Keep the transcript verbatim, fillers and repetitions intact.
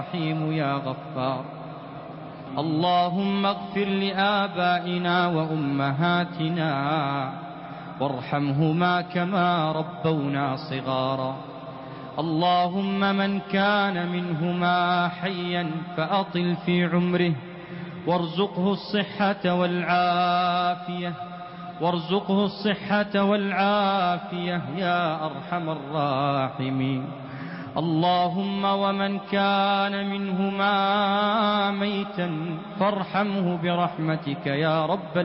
رحيم يا غفار. اللهم اغفر لآبائنا وأمهاتنا وارحمهما كما ربونا صغارا. اللهم من كان منهما حيا فأطل في عمره وارزقه الصحة والعافية وارزقه الصحة والعافية يا أرحم الراحمين. اللهم ومن كان منهما ميتا فارحمه برحمتك يا رب